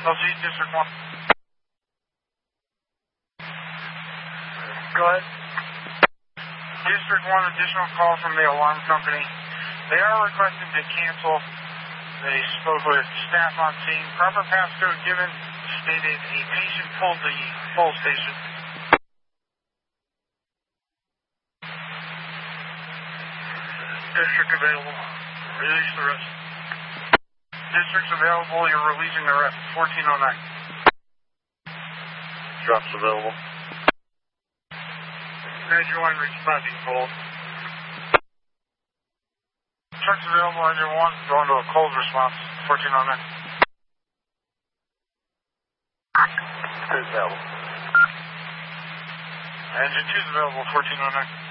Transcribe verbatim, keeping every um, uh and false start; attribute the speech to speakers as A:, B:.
A: L C District one.
B: Go ahead.
A: District one, additional call from the alarm company. They are requesting to cancel. They spoke with staff on scene. Proper passcode given stated a patient pulled the pull station.
B: District available. Release the rest.
A: District's available. You're releasing the rest. fourteen oh nine.
B: Drops available. Engine one responding, cold.
A: Trucks available. Engine one going to a cold response. fourteen oh nine.
B: Two's available.
A: Engine two's available. fourteen oh nine.